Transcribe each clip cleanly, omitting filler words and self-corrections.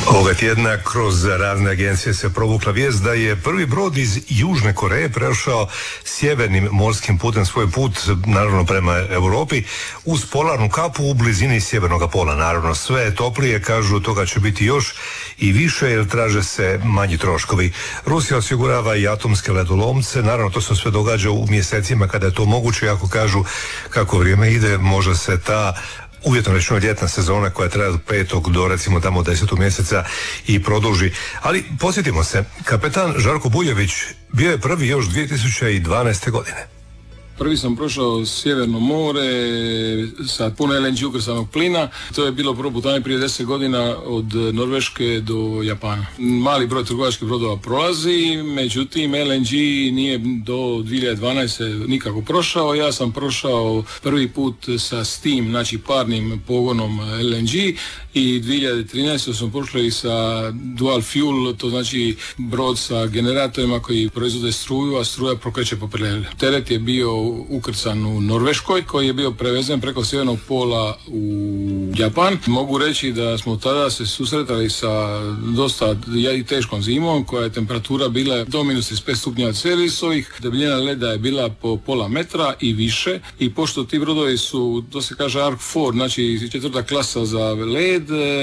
Ovoga tjedna kroz razne agencije se provukla vijest da je prvi brod iz Južne Koreje prešao sjevernim morskim putem svoj put, naravno prema Europi, uz polarnu kapu u blizini sjevernog pola. Naravno, sve je toplije, kažu, toga će biti još i više jer traže se manji troškovi. Rusija osigurava i atomske ledolomce, naravno to se sve događa u mjesecima kada je to moguće, ako kažu kako vrijeme ide, može se ta uvjetno rečeno ljetna sezona koja traje od 5. do recimo tamo 10. mjeseca i produži. Ali posjetimo se, kapetan Žarko Buljević bio je prvi još 2012. godine. Prvi sam prošao Sjeverno more sa puno LNG ukrcanog plina. To je bilo prvo putovanje prije 10 godina od Norveške do Japana. Mali broj trgovačkih brodova prolazi, međutim LNG nije do 2012. nikako prošao. Ja sam prošao prvi put sa steam, znači parnim pogonom LNG, i 2013. smo prošli sa dual fuel, to znači brod sa generatorima koji proizvode struju, a struja prokreće po paraleli. Teret je bio ukrcan u Norveškoj, koji je bio prevezen preko sjevernog pola u Japan. Mogu reći da smo tada se susretali sa dosta teškom zimom, koja je temperatura bila do minus 35 stupnjeva Celzijusovih, debljina leda je bila po pola metra i više, i pošto ti brodovi su, to se kaže Arc 4, znači 4. klasa za led,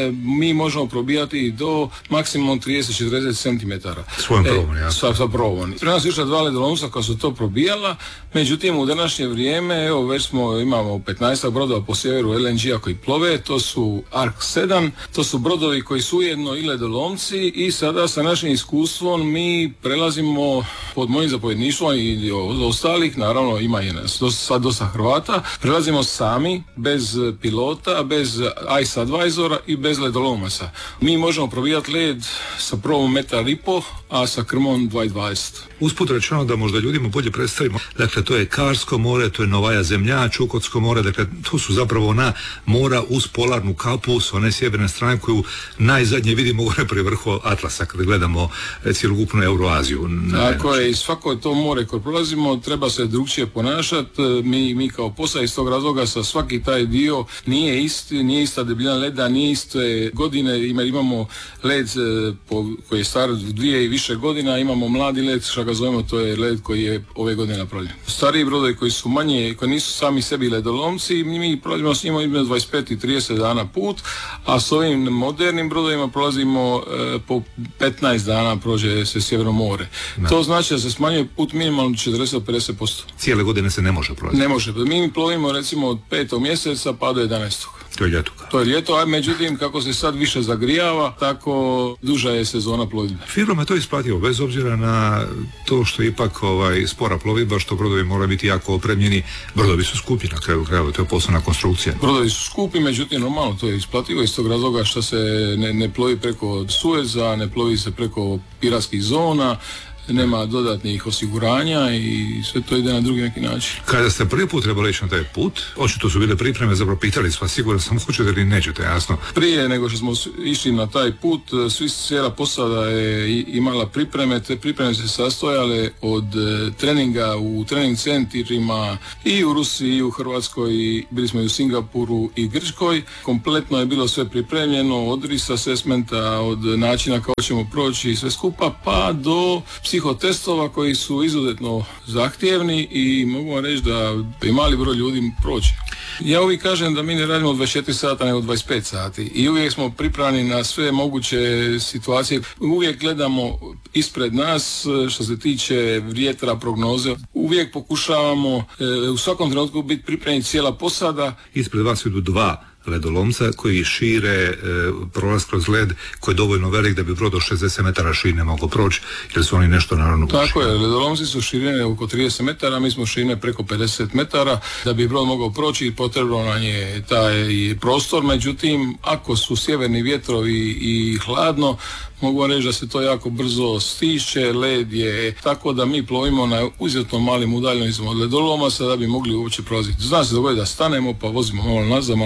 mi možemo probijati do maksimum 30-40 cm. Svojom probom, ja. Sa probom. Prema nas išla 2 ledolomca koja su to probijala, međutim u današnje vrijeme, evo već imamo 15 brodova po sjeveru LNG-a koji plove, to su Arc 7, to su brodovi koji su ujedno i ledolomci, i sada sa našim iskustvom mi prelazimo pod mojim zapovjedništvom i ostalih, naravno ima i nas dosta Hrvata, prelazimo sami, bez pilota, bez ice advisora i bez ledolomaca. Mi možemo probijati led sa probom 1,5 m, a sa krmom 2,20 m. Usput rečeno da možda ljudima bolje predstavimo, dakle to je Karsko more, to je Novaja zemlja, Čukotsko more, dakle to su zapravo ona mora uz polarnu kapu s one sjeverne strane koju najzadnje vidimo gore pri vrhu Atlasa kada gledamo cjelokupnu Euroaziju. Tako je, i svako to more koje prolazimo treba se drugčije ponašati. Mi kao posao iz tog razloga sa svaki taj dio nije ista debljina leda, nije iste godine, imamo led koji je star 2 i više godina, imamo mladi led, što ga zovemo, to je led koji je ove godine napravljen. Stariji brodovi koji su manje, koji nisu sami sebi ledolomci, mi prolazimo s njima između 25 i 30 dana put, a s ovim modernim brodovima prolazimo po 15 dana prođe se Sjeverno more. Da. To znači da se smanjuje put minimalno 40-50%. Cijele godine se ne može prolaziti? Ne može. Mi plovimo recimo od 5. mjeseca pa do 11. To je ljeto. To je ljeto, a međutim kako se sad više zagrijava, tako duža je sezona plovidbe. Firma je to isplativo, bez obzira na to što ipak spora plovidba, što brodovi moraju biti jako opremljeni. Brodovi su skupi na kraju krajeva, to je poslovna konstrukcija. Brodovi su skupi, međutim normalno to je isplativo iz tog razloga što se ne plovi preko Sueza, ne plovi se preko piratskih zona, nema dodatnih osiguranja i sve to ide na drugi neki način. Kada ste prvi put trebali ići na taj put, očito su bile pripreme, zapravo pitali smo, siguran sam hoćete ili nećete, jasno. Prije nego što smo išli na taj put, cijela posada je imala pripreme, te pripreme se sastojale od treninga u trening centrima i u Rusiji i u Hrvatskoj, i bili smo i u Singapuru i Grčkoj. Kompletno je bilo sve pripremljeno, od risk assessmenta, od načina kako ćemo proći i sve skupa, pa do psihotestova koji su izuzetno zahtjevni i mogu vam reći da i mali broj ljudi prođe. Ja uvijek kažem da mi ne radimo 24 sata nego 25 sati i uvijek smo pripravni na sve moguće situacije. Uvijek gledamo ispred nas što se tiče vjetra, prognoze. Uvijek pokušavamo u svakom trenutku biti pripremni cijela posada. Ispred vas idu 2 ledolomca koji šire prolaz kroz led koji je dovoljno velik da bi brod do 60 metara širine mogao proći, jer su oni nešto naravno guši. Tako je, ledolomci su širine oko 30 metara, mi smo širine preko 50 metara, da bi brod mogao proći potrebno nam je taj prostor, međutim ako su sjeverni vjetrovi i hladno, mogu vam reći da se to jako brzo stišće, led je tako da mi plovimo na izuzetno malim udaljenostima od ledolomaca da bi mogli uopće prolaziti. Zna se dogodi da stanemo pa vozimo malo nazad, malo naprijed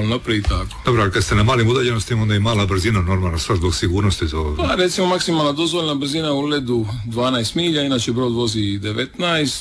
tako. Dobro, ali kad ste na malim udaljenostima, onda i mala brzina, normalno, sva zbog sigurnosti to... Pa recimo maksimalna dozvoljena brzina u ledu 12 milja, inače brod vozi 19,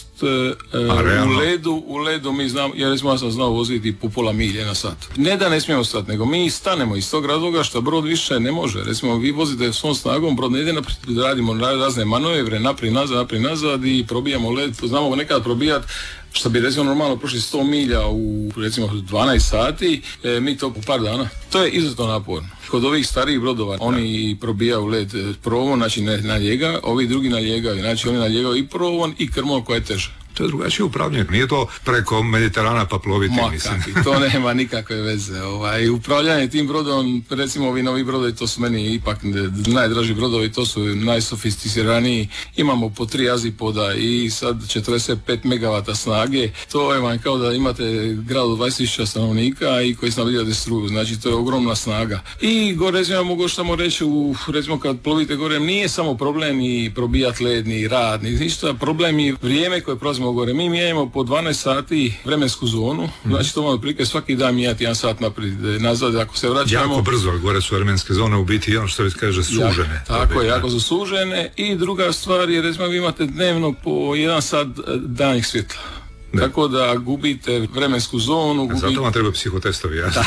u ledu mi znamo, ja sam znao voziti po pola milje na sat. Ne da ne smijemo stati, nego mi stanemo iz tog razloga što brod više ne može. Recimo vi vozite svom snagom, brod ne ide naprijed, radimo razne manevre, naprijed, nazad i probijamo led, znamo nekad probijati, što bi recimo normalno prošli 100 milja u recimo 12 sati, mi to po par dana. To je izuzetno naporno. Kod ovih starijih brodova oni probijaju led provom, znači ne naljega, ovi drugi naljegaju, znači oni naljegaju i provom i krmom koja je teža. To je drugačije upravljanje, nije to preko Mediterana pa ploviti, mislim. To nema nikakve veze. Upravljanje tim brodom, recimo ovi novi brodovi, to su meni ipak najdraži brodovi, to su najsofisticiraniji. Imamo po 3 azipoda i sad 45 megavata snage. To je vam kao da imate grad od 20.000 stanovnika i koji snabdijate struju, znači to je ogromna snaga. I gore, recimo, mogu što samo reći, recimo kad plovite gore, nije samo problem i probijat led, ni rad, ni ništa, problem je vrijeme koje prolazimo gore. Mi mijenjamo po 12 sati vremensku zonu, znači to malo prilike svaki dan mijenjati 1 sat naprijed, nazad, ako se vraćamo... Jako brzo, gore su vremenske zone u biti, ono što vi kaže, sužene. Tako je, jako su sužene. I druga stvar je, recimo, vi imate dnevno po 1 sat danjeg svjetla. Da. Tako da gubite vremensku zonu. Zato vam treba psihotestovi, jasno.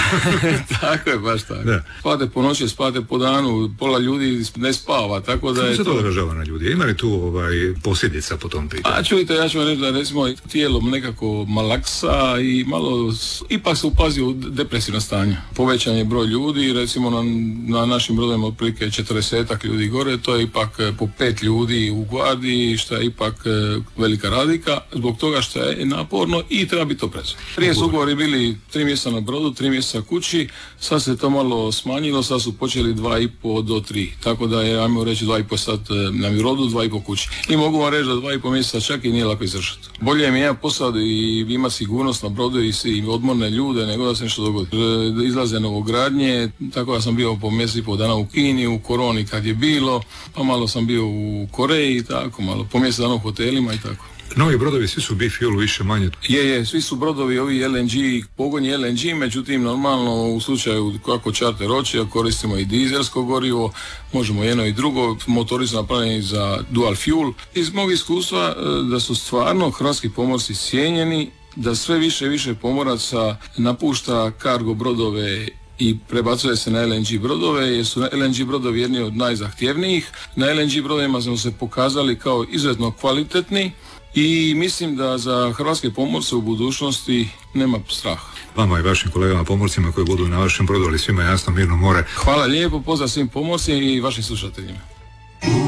Tako je, baš tako. Da. Spate po noći, spate po danu, pola ljudi ne spava, tako da je to... to odražava na ljudi? Ima li tu posljedica po tom pitanju? A čujte, ja ću vam reći da recimo tijelo nekako malaksa i malo, ipak se upazi u depresivno stanje. Povećan je broj ljudi, recimo na našim brodovima otprilike 40 ljudi gore, to je ipak po 5 ljudi u gvardiji, što je ipak velika razlika, zbog toga što je naporno i treba biti oprezan. Prije su ugovori bili 3 mjeseca na brodu, 3 mjeseca kući, sad se to malo smanjilo, sad su počeli 2,5 do 3, tako da je, ajmo reći, 2,5 sat na brodu, 2,5 kući. I mogu vam reći da 2,5 mjeseca čak i nije lako izdržati. Bolje mi je posad i ima sigurnost na brodu i odmorne ljude nego da se nešto dogodi. Izlaze novogradnje, tako da sam bio po mjesec i pol dana u Kini, u koroni kad je bilo, pa malo sam bio u Koreji, tako malo, po mjesec dana u hotelima i tako. Novi brodovi svi su bi-fuel više manje. Je, svi su brodovi ovi LNG, pogonji LNG, međutim normalno u slučaju kako čarter hoće, koristimo i dizelsko gorivo, možemo jedno i drugo, motori su napravljeni za dual fuel. Iz mog iskustva da su stvarno hrvatski pomorci cijenjeni, da sve više i više pomoraca napušta cargo brodove i prebacuje se na LNG brodove, jer su LNG brodovi jedni od najzahtjevnijih. Na LNG brodovima smo se pokazali kao izuzetno kvalitetni i mislim da za hrvatske pomorce u budućnosti nema straha. Vama i vašim kolegama pomorcima koji budu na vašem brodu, ali svima jasno mirno more. Hvala lijepo, pozdrav svim pomorcima i vašim slušateljima.